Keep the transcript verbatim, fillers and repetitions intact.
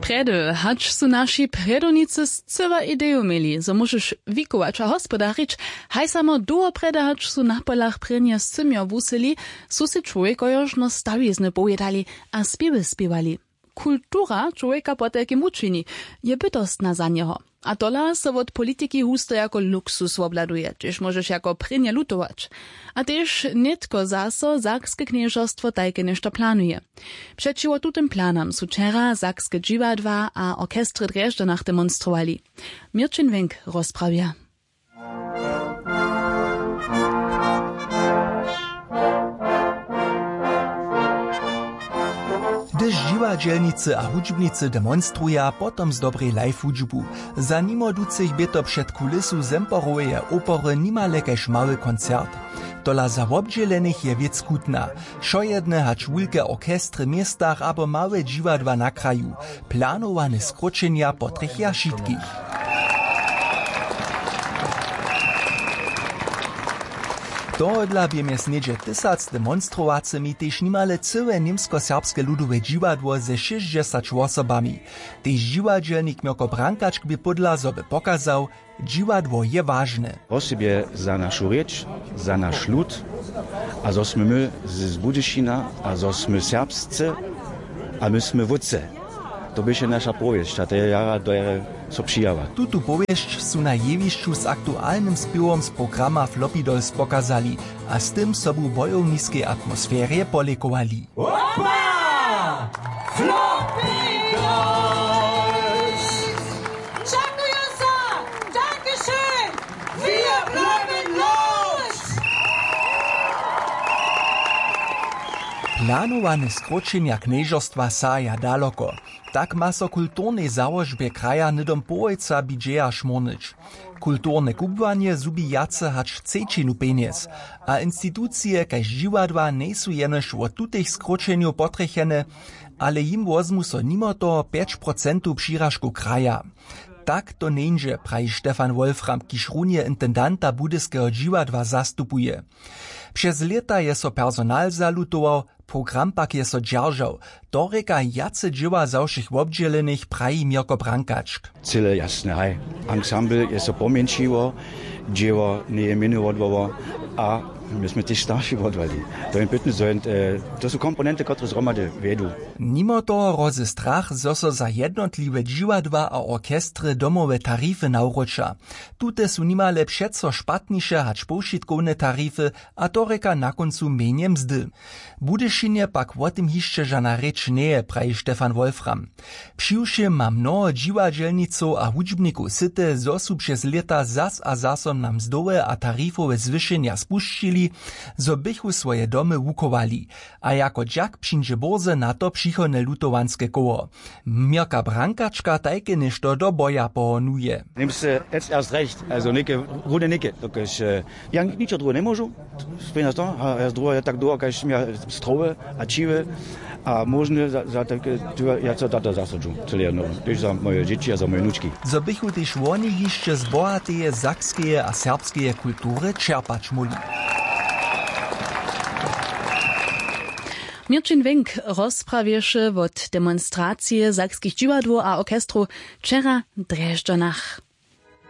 Predy, hacz su naši predonicy scywa ideju mieli, zo możesz wikować a hospodarić, haj samo duo predy hacz su na polach prynja scymio wusili, su si człowieko już no stawizny pojedali, a spiewy spiewali. Kultura człowieka potelkim uczyni, je bytostna za niego. A tola so od polityki husto jako luksus obladuje, czyż możesz jako prynje lutować. A też nitko zaso Sakskie knieżostwo tajke nešto planuje. Przeciwko tutym planam su wczera Sakskie dziwadła a orkestry Drjeżdżanach demonstrowali. Mirčin Wenk rozprawia. Gdyż dziwadzielnicy a hudźbnicy demonstruja, potom z dobrej live hudźbu. Za nimodúcich by to před kulisu Zemporoweje opory nimale kaž mały koncert. Tola za obdzielenych je wiec skutna. Šo jedne hač wulke orkestry miestach abo małe dziwadła na kraju. Planowane skročenja potrechja šitkich. Tohodla by mjez niedzie tysac demonstrowacemi tež nimale całe niemsko-serbskie ludowe dziwadło ze sześćdziesięcioma osobami. Tež dziwadzielnik Mirko Brankačk by podla, zo by pokazał, dziwadło je ważne. Osobie za našu rieč, za naš lud, a zo sme my z Budyšina, a zo sme serbscy, a my sme wódce. To byše nasza powieść, a te jara dojere so přijava. Tutu powieść su na jewišću z aktualnym spiewom z programa Flopidols pokazali, a z tym sobu bojowniskiej atmosferie polekowali. Opa! Flopidols! Dziękuję za! Dankeschön! Wir bleiben los! Planowane skročenja kniežostwa saja daleko. Tak ma so kulturnej założbie kraja nidom połojca bidżeja šmornyć. Kulturne kubwanie zubi jace hacz cejčinu peniez, a instytucje kaž dziwadła nie su jenož od tutych skročenju potrechene, ale jim wozmu so nimo to pięć procentów přiražku kraja. Tak to neńže, praji Stefan Wolfram, kiž runje intendanta budyskiego dziwadła zastupuje. Przez lata je so personal zalutował, program pak je so dżeržał. To reka jace dzieła zawszych obdzielenych, praji Mirko Brankačk. Cyle jasne, haj. Ensemble je so pomenšiło, dzieło nie je miniowało, a myśmy też starsi odwali. To je pytny zojent, to są komponenty, które zromady vedu. Nimo toho roze strach, zo so za jednotliwe dziwadła a orkestry domowe tarify nauroča. Tute su nimale přeco špatniše hač poušitkowne tarify, a to reka na koncu menje mzdy. Budyšinie pak o tym hišće žana reč neje, praji Stefan Wolfram. Přiwšim ma mnoho dziwadzielniców a hudźbników syte, zo su przez leta zas a zasom na mzdowe a tarifowe zwyšenja spuščili, zo bychu swoje domy wukowali. A jako džak přinže borze na to přichodne lutowanske koło. Mirka Brankačka tajke nešto do boja pohonuje. Nimmst du jetzt erst recht, also nicke, rude nicke. Dokiż, ja ničo drugo ne možu, spina to, a ja drugo ja tak duo, kaž mja strowe, a čive, a možne za, za takie, ja co tata zasadžu, celé jedno, tež za moje dzieci, a za moje nučki. Zo bychu tež oni hišće z bohateje sakskeje a serbskeje kultury čerpać muli. Mirčin Wenk rozprawieše od demonstracije sakskich dziwadł a orkestru wczera w Drjeżdżanach.